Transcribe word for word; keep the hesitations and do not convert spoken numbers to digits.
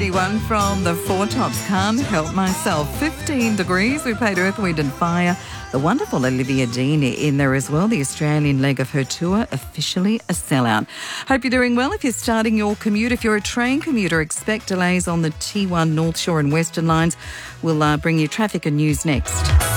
one from the Four Tops. Can't help myself. fifteen degrees. We played Earth, Wind and Fire. The wonderful Olivia Dean in there as well. The Australian leg of her tour, officially a sellout. Hope you're doing well. If you're starting your commute, if you're a train commuter, expect delays on the T one North Shore and Western lines. We'll uh, bring you traffic and news next.